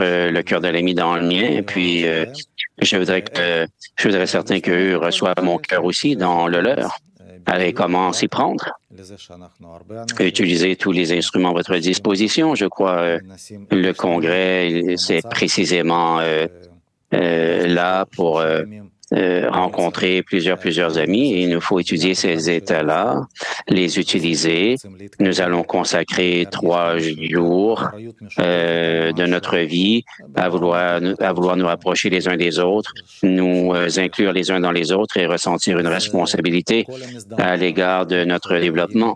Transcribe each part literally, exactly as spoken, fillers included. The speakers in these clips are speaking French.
mettre le cœur de l'ami dans le mien. Et puis, euh, je voudrais que, je voudrais certain qu'eux reçoivent mon cœur aussi dans le leur. Allez, comment s'y prendre? Utilisez tous les instruments à votre disposition. Je crois euh, le Congrès, c'est précisément euh, euh, là pour euh, euh, rencontrer plusieurs, plusieurs amis et il nous faut étudier ces états-là, les utiliser. Nous allons consacrer trois jours euh, de notre vie à vouloir, à vouloir nous rapprocher les uns des autres, nous euh, inclure les uns dans les autres et ressentir une responsabilité à l'égard de notre développement.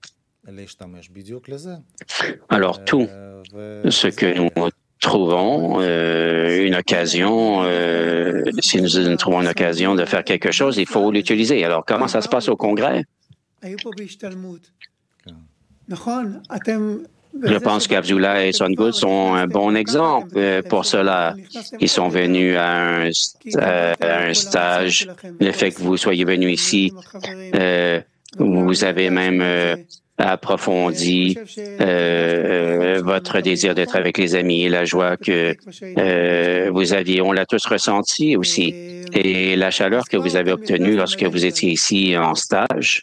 Alors, tout ce que nous trouvons euh, une occasion, euh, si nous, nous trouvons une occasion de faire quelque chose, il faut l'utiliser. Alors, comment ça se passe au Congrès? Je pense qu'Abdullah et Songood sont un bon exemple pour cela. Ils sont venus à un, à un stage. Le fait que vous soyez venus ici, euh, vous avez même euh, approfondi euh, votre désir d'être avec les amis et la joie que euh, vous aviez. On l'a tous ressenti aussi. Et la chaleur que vous avez obtenue lorsque vous étiez ici en stage.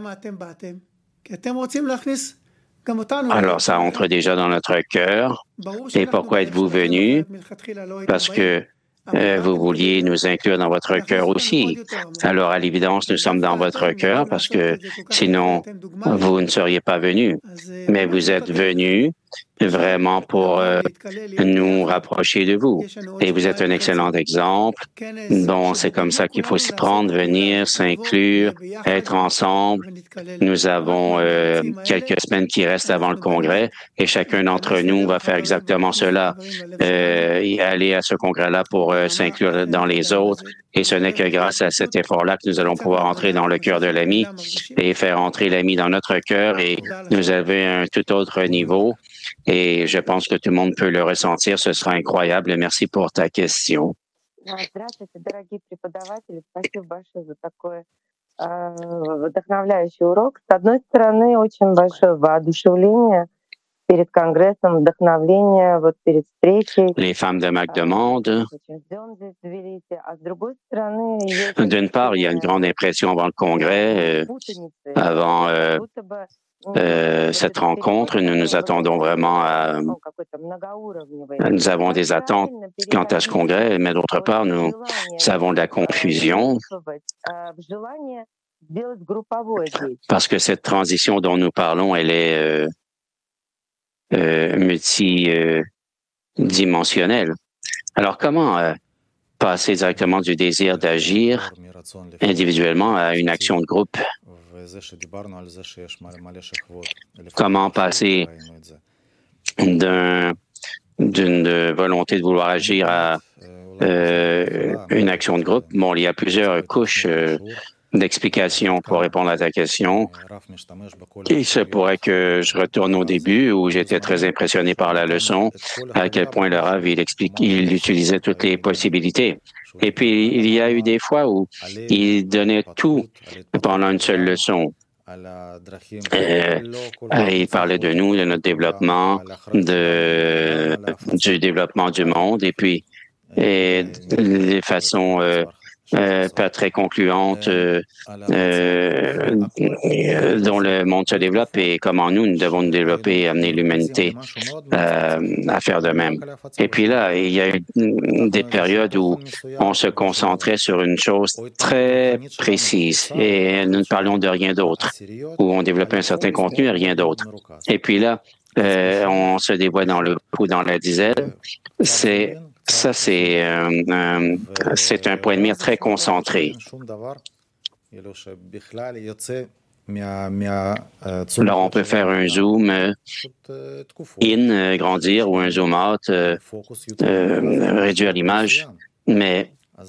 Alors, ça entre déjà dans notre cœur. Et pourquoi êtes-vous venus? Parce que Euh, vous vouliez nous inclure dans votre cœur aussi. Alors, à l'évidence, nous sommes dans votre cœur parce que sinon, vous ne seriez pas venus. Mais vous êtes venus vraiment pour euh, nous rapprocher de vous. Et vous êtes un excellent exemple. Bon, c'est comme ça qu'il faut s'y prendre, venir, s'inclure, être ensemble. Nous avons euh, quelques semaines qui restent avant le congrès et chacun d'entre nous va faire exactement cela. Euh, et aller à ce congrès-là pour euh, s'inclure dans les autres. Et ce n'est que grâce à cet effort-là que nous allons pouvoir entrer dans le cœur de l'ami et faire entrer l'ami dans notre cœur et nous avez un tout autre niveau. Et je pense que tout le monde peut le ressentir. Ce sera incroyable. Merci pour ta question. Здравствуйте, дорогие преподаватели. Спасибо большое за такой э, вдохновляющий урок. С одной стороны, очень большое воодушевление перед Конгрессом, вдохновение вот перед встречей. Les femmes de McDonald's. D'une part, il y a une grande impression avant le congrès, euh, avant euh, euh, cette rencontre. Nous nous attendons vraiment à... Nous avons des attentes quant à ce congrès, mais d'autre part, nous avons de la confusion parce que cette transition dont nous parlons, elle est euh, euh, multidimensionnelle. Alors, comment euh, passer directement du désir d'agir individuellement à une action de groupe? Comment passer d'un, d'une volonté de vouloir agir à euh, une action de groupe? Bon, il y a plusieurs couches euh, d'explications pour répondre à ta question. Il se pourrait que je retourne au début où j'étais très impressionné par la leçon, à quel point le Rav, il explique, il utilisait toutes les possibilités. Et puis, il y a eu des fois où il donnait tout pendant une seule leçon. Euh, il parlait de nous, de notre développement, de, du développement du monde, et puis et de façon euh, euh, pas très concluante euh, euh, dont le monde se développe et comment nous, nous devons nous développer et amener l'humanité euh, à faire de même. Et puis là, il y a eu des périodes où on se concentrait sur une chose très précise et nous ne parlions de rien d'autre, où on développait un certain contenu et rien d'autre. Et puis là, euh, on se dévoile dans le ou dans la dizaine. C'est Ça, c'est euh, euh, c'est un point de mire très concentré. Alors, on peut faire un zoom euh, in, euh, grandir, ou un zoom out, euh, euh, réduire l'image, mais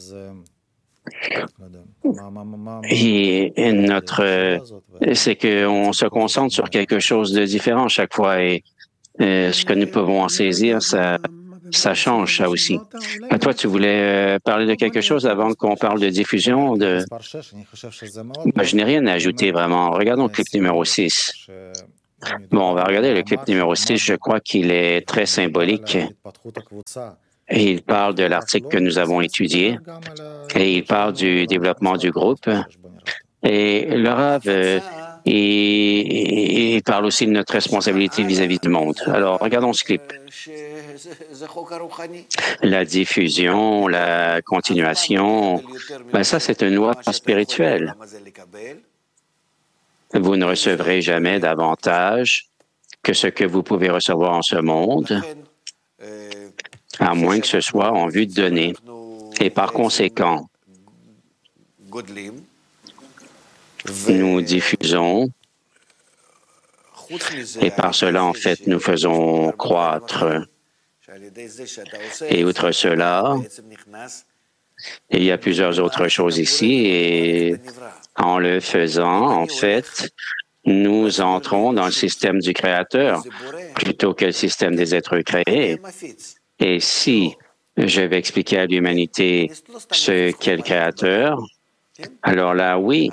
et, et notre, euh, c'est qu'on se concentre sur quelque chose de différent chaque fois et euh, ce que nous pouvons en saisir, ça Ça change, ça aussi. À toi, tu voulais euh, parler de quelque chose avant qu'on parle de diffusion? De... Ben, je n'ai rien à ajouter, vraiment. Regardons le clip numéro six. Bon, on va regarder le clip numéro six. Je crois qu'il est très symbolique. Et il parle de l'article que nous avons étudié et il parle du développement du groupe. Et le Rav, euh, il, il parle aussi de notre responsabilité vis-à-vis du monde. Alors, regardons ce clip. La diffusion, la continuation, ben ça, c'est une loi spirituelle. Vous ne recevrez jamais davantage que ce que vous pouvez recevoir en ce monde, à moins que ce soit en vue de donner. Et par conséquent, nous diffusons, et par cela, en fait, nous faisons croître. Et outre cela, il y a plusieurs autres choses ici, et en le faisant, en fait, nous entrons dans le système du Créateur plutôt que le système des êtres créés. Et si je vais expliquer à l'humanité ce qu'est le Créateur, alors là, oui,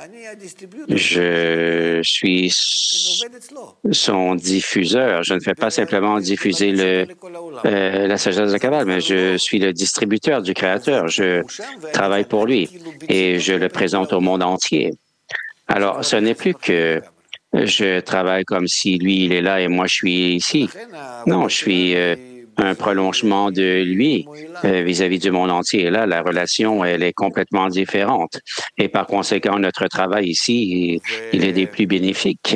je suis son diffuseur. Je ne fais pas simplement diffuser le, euh, la sagesse de Kabbalah, mais je suis le distributeur du Créateur. Je travaille pour lui et je le présente au monde entier. Alors, ce n'est plus que je travaille comme si lui, il est là et moi, je suis ici. Non, je suis euh, un prolongement de lui euh, vis-à-vis du monde entier. Et là, la relation, elle est complètement différente. Et par conséquent, notre travail ici, il est des plus bénéfiques.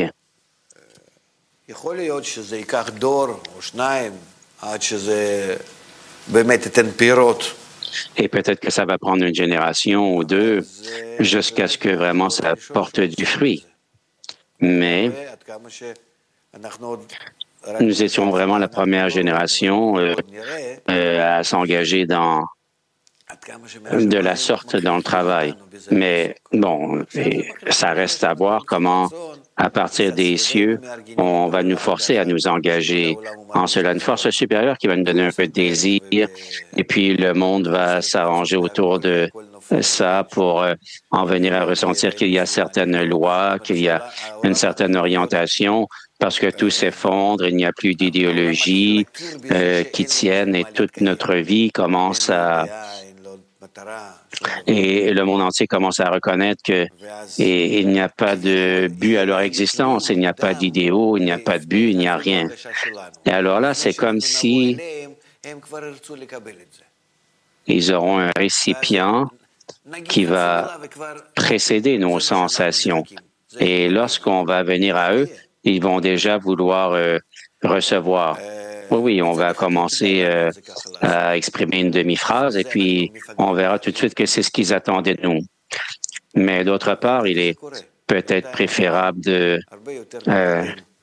Et peut-être que ça va prendre une génération ou deux jusqu'à ce que vraiment ça porte du fruit. Mais nous étions vraiment la première génération euh, euh, à s'engager dans de la sorte dans le travail. Mais bon, ça reste à voir comment, à partir des cieux, on va nous forcer à nous engager en cela. Une force supérieure qui va nous donner un peu de désir, et puis le monde va s'arranger autour de ça pour en venir à ressentir qu'il y a certaines lois, qu'il y a une certaine orientation, parce que tout s'effondre, il n'y a plus d'idéologie euh, qui tienne et toute notre vie commence à... Et le monde entier commence à reconnaître que et, il n'y a pas de but à leur existence, il n'y a pas d'idéaux, il n'y a pas de but, il n'y a rien. Et alors là, c'est comme si ils auront un récipient qui va précéder nos sensations. Et lorsqu'on va venir à eux, ils vont déjà vouloir euh, recevoir. Oui, oui, on va commencer euh, à exprimer une demi-phrase et puis on verra tout de suite que c'est ce qu'ils attendaient de nous. Mais d'autre part, il est peut-être préférable de... Euh,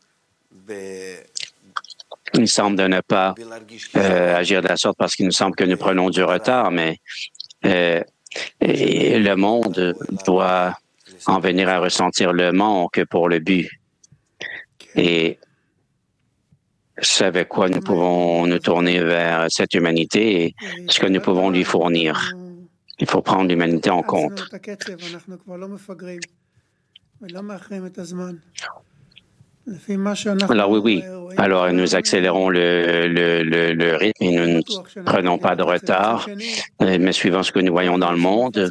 il semble de ne pas euh, agir de la sorte parce qu'il nous semble que nous prenons du retard, mais euh, et le monde doit en venir à ressentir le manque pour le but. Et c'est avec quoi nous pouvons nous tourner vers cette humanité et ce que nous pouvons lui fournir. Il faut prendre l'humanité en compte. Alors oui, oui. Alors nous accélérons le, le, le, le rythme et nous ne prenons pas de retard, mais suivant ce que nous voyons dans le monde,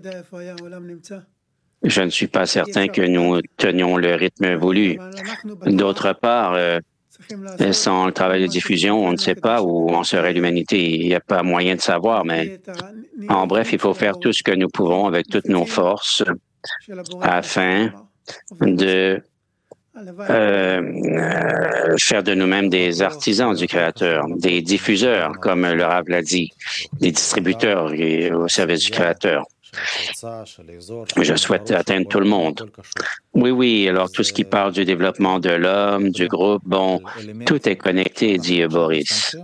je ne suis pas certain que nous tenions le rythme voulu. D'autre part, euh, sans le travail de diffusion, on ne sait pas où en serait l'humanité. Il n'y a pas moyen de savoir, mais en bref, il faut faire tout ce que nous pouvons avec toutes nos forces afin de euh, euh, faire de nous-mêmes des artisans du Créateur, des diffuseurs, comme le Rav l'a dit, des distributeurs au service du Créateur. Je souhaite atteindre tout le monde. Oui, oui, alors tout ce qui parle du développement de l'homme, du groupe, bon, tout est connecté, dit Boris.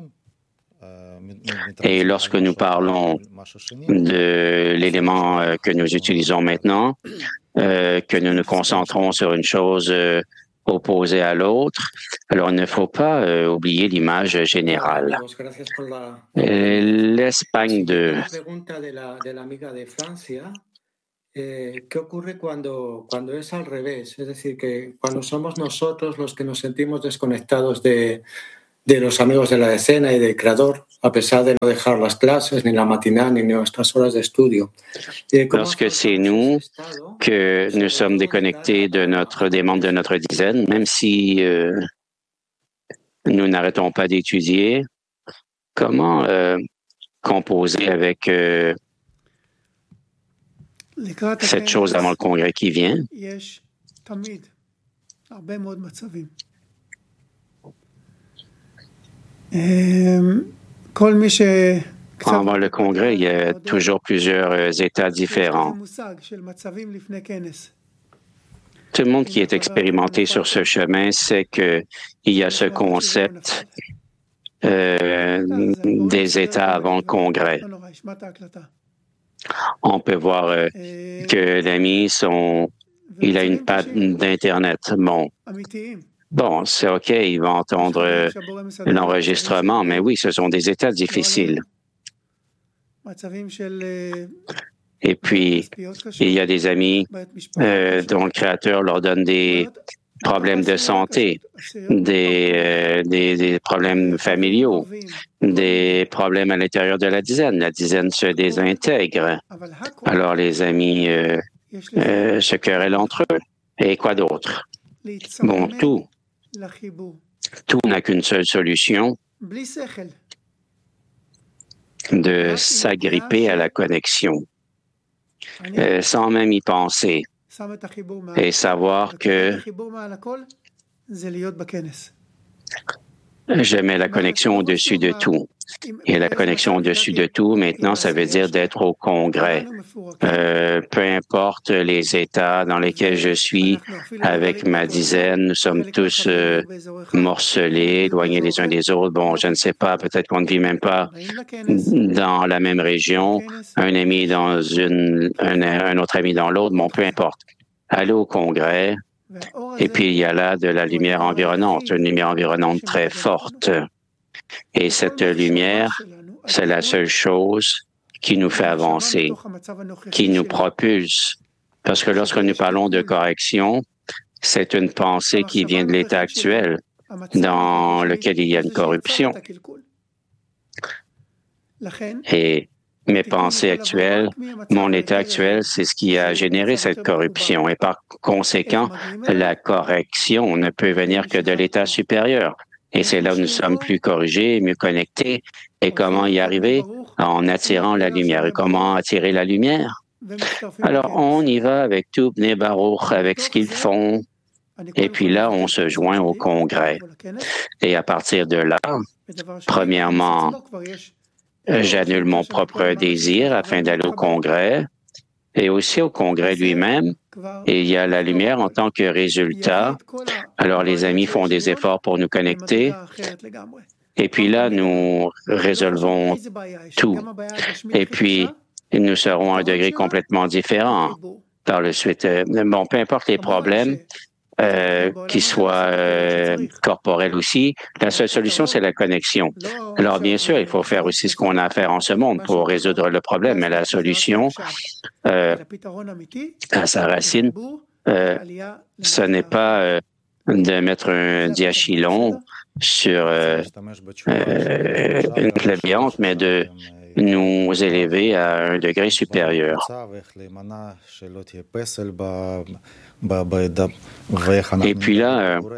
Et lorsque nous parlons de l'élément que nous utilisons maintenant, euh, que nous nous concentrons sur une chose euh, opposée à l'autre, alors il ne faut pas euh, oublier l'image générale. Euh, L'Espagne de... Eh, ¿qué ocurre cuando, cuando es al revés? Es decir, que cuando somos nosotros los que nos sentimos desconectados de, de los amigos de la decena y del creador, a pesar de no dejar las clases, ni la matinal, ni nuestras horas de estudio. Lorsque c'est nous que nous sommes déconnectés de notre, des membres de notre dizaine, même si euh, nous n'arrêtons pas d'étudier, comment euh, composer avec euh, cette chose avant le congrès qui vient? Avant le congrès, il y a toujours plusieurs euh, états différents. Tout le monde qui est expérimenté sur ce chemin sait qu'il y a ce concept euh, des états avant le congrès. On peut voir euh, que l'ami, son, il a une patte d'Internet. Bon, bon, c'est OK, il va entendre euh, l'enregistrement, mais oui, ce sont des états difficiles. Et puis, il y a des amis euh, dont le Créateur leur donne des problèmes de santé, des, euh, des, des problèmes familiaux, des problèmes à l'intérieur de la dizaine. La dizaine se désintègre. Alors, les amis euh, euh, se querellent entre eux. Et quoi d'autre? Bon, tout. Tout n'a qu'une seule solution, de s'agripper à la connexion, euh, sans même y penser, et savoir que je mets la connexion au-dessus de tout. Et la connexion au-dessus de tout, maintenant, ça veut dire d'être au congrès. Euh, peu importe les états dans lesquels je suis avec ma dizaine, nous sommes tous euh, morcelés, éloignés les uns des autres. Bon, je ne sais pas, peut-être qu'on ne vit même pas dans la même région, un ami dans une, un, un autre ami dans l'autre, bon, peu importe. Allez au congrès, et puis il y a là de la lumière environnante, une lumière environnante très forte. Et cette lumière, c'est la seule chose qui nous fait avancer, qui nous propulse. Parce que lorsque nous parlons de correction, c'est une pensée qui vient de l'état actuel, dans lequel il y a une corruption. Et mes pensées actuelles, mon état actuel, c'est ce qui a généré cette corruption. Et par conséquent, la correction ne peut venir que de l'état supérieur. Et c'est là où nous sommes plus corrigés, mieux connectés. Et comment y arriver? En attirant la lumière. Et comment attirer la lumière? Alors, on y va avec tout Bnei Baruch, avec ce qu'ils font. Et puis là, on se joint au congrès. Et à partir de là, premièrement, j'annule mon propre désir afin d'aller au congrès. Et aussi au congrès lui-même, et il y a la lumière en tant que résultat. Alors les amis font des efforts pour nous connecter. Et puis là, nous résolvons tout. Et puis, nous serons à un degré complètement différent par le suite. Bon, peu importe les problèmes, Euh, qui soit euh, corporel aussi. La seule solution, c'est la connexion. Alors, bien sûr, il faut faire aussi ce qu'on a à faire en ce monde pour résoudre le problème, mais la solution, euh, à sa racine, euh, ce n'est pas euh, de mettre un diachylon sur euh, euh, une plébéante, mais de nous élever à un degré supérieur. Et puis là, euh,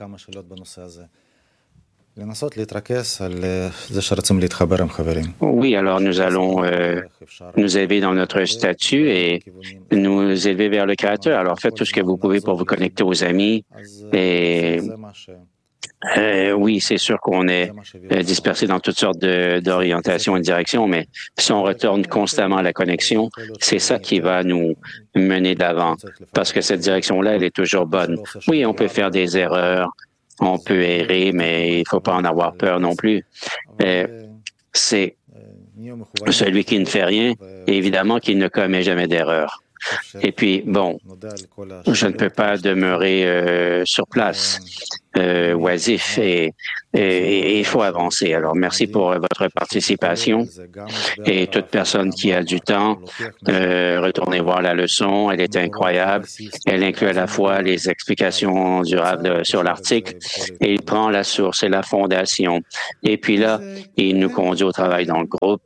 oui, alors nous allons euh, nous élever dans notre statut et nous élever vers le Créateur. Alors faites tout ce que vous pouvez pour vous connecter aux amis. Et euh, oui, c'est sûr qu'on est euh, dispersé dans toutes sortes d'orientations et de directions, mais si on retourne constamment à la connexion, c'est ça qui va nous mener d'avant, parce que cette direction-là, elle est toujours bonne. Oui, on peut faire des erreurs, on peut errer, mais il ne faut pas en avoir peur non plus. Euh, c'est celui qui ne fait rien, évidemment, qui ne commet jamais d'erreur. Et puis, bon, je ne peux pas demeurer euh, sur place. euh, oisif et, et, et il faut avancer. Alors, merci pour votre participation et toute personne qui a du temps, euh, retournez voir la leçon. Elle est incroyable. Elle inclut à la fois les explications durables sur l'article et il prend la source et la fondation. Et puis là, il nous conduit au travail dans le groupe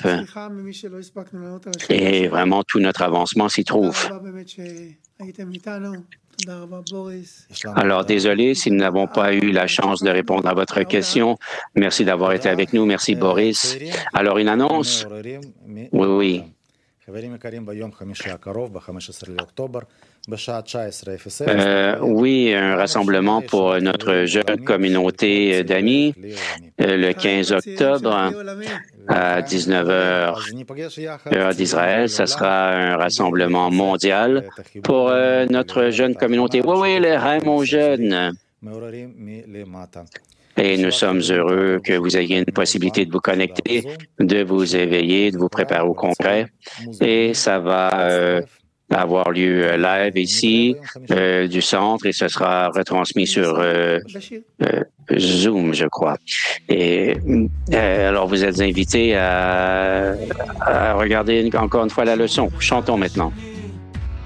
et vraiment tout notre avancement s'y trouve. Alors, désolé si nous n'avons pas eu la chance de répondre à votre question. Merci d'avoir été avec nous. Merci, Boris. Alors, une annonce? Oui, oui. Euh, oui, un rassemblement pour notre jeune communauté d'amis euh, le quinze octobre à dix-neuf heures, heure d'Israël. Ce sera un rassemblement mondial pour euh, notre jeune communauté. Oui, oui, les Raymond jeunes. Et nous sommes heureux que vous ayez une possibilité de vous connecter, de vous éveiller, de vous préparer au congrès. Et ça va euh, avoir lieu live ici, euh, du centre, et ce sera retransmis sur euh, euh, Zoom, je crois. Et euh, alors, vous êtes invités à, à regarder encore une fois la leçon. Chantons maintenant.